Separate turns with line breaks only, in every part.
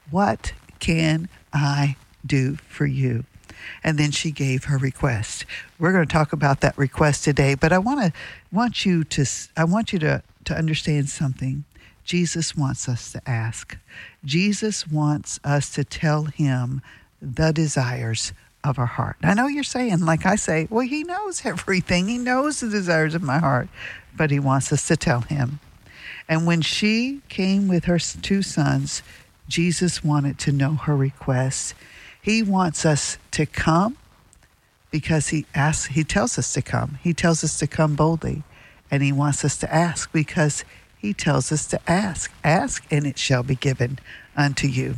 What can I do for you? And then she gave her request. We're going to talk about that request today, but I want you to understand something. Jesus wants us to ask. Jesus wants us to tell him the desires of our heart. I know you're saying, like I say, well, he knows everything. He knows the desires of my heart, but he wants us to tell him. And when she came with her two sons, Jesus wanted to know her request. He wants us to come because he tells us to come. He tells us to come boldly. And he wants us to ask because he tells us to ask. Ask and it shall be given unto you.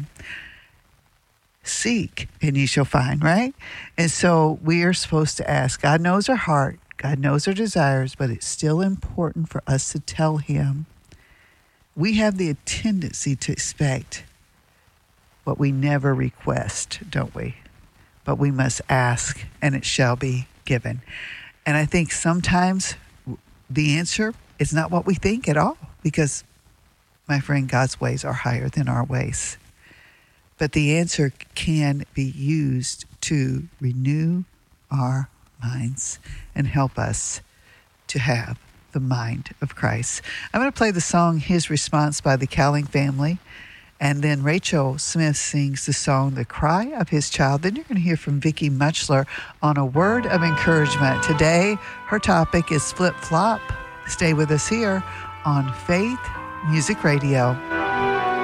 Seek and ye shall find, right? And so we are supposed to ask. God knows our heart. God knows our desires, but it's still important for us to tell him. We have the tendency to expect what we never request, don't we? But we must ask and it shall be given. And I think sometimes the answer is not what we think at all, because, my friend, God's ways are higher than our ways. But the answer can be used to renew our minds and help us to have the mind of Christ. I'm going to play the song His Response by the Cowling Family. And then Rachel Smith sings the song The Cry of His Child. Then you're going to hear from Vicki Muchler on a word of encouragement. Today, her topic is flip-flop. Stay with us here on Faith Music Radio.